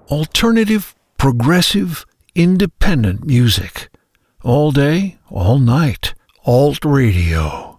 Alternative, progressive, independent music. All day, all night. Alt Radio.